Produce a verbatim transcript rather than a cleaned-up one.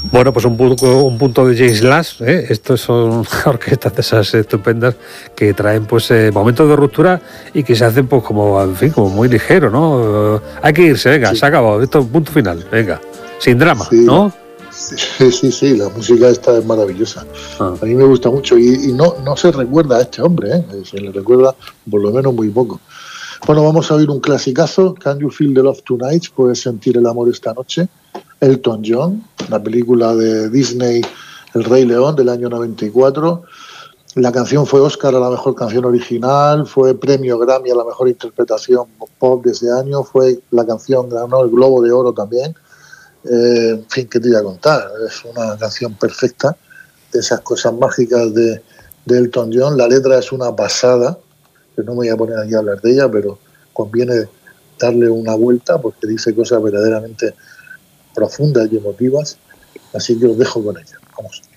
Bueno, pues un punto, un punto de James Last, ¿eh? Estos son orquestas de esas estupendas que traen pues eh, momentos de ruptura y que se hacen pues como, en fin, como muy ligero, ¿no? Uh, hay que irse, venga, Sí. se ha acabado, esto es punto final, venga, sin drama, Sí, ¿no? sí, sí, sí, la música esta es maravillosa. Ah. A mí me gusta mucho y, y no, no se recuerda a este hombre, ¿eh? Se le recuerda por lo menos muy poco. Bueno, vamos a oír un clasicazo, Can You Feel the Love Tonight? Puedes sentir el amor esta noche. Elton John, la película de Disney El Rey León del año noventa y cuatro. La canción fue Oscar a la mejor canción original, fue premio Grammy a la mejor interpretación pop de ese año, fue la canción, ganó el Globo de Oro también. Eh, en fin, ¿qué te iba a contar? Es una canción perfecta, de esas cosas mágicas de, de Elton John. La letra es una pasada, que no me voy a poner aquí a hablar de ella, pero conviene darle una vuelta porque dice cosas verdaderamente profundas y emotivas, así que os dejo con ella. Vamos.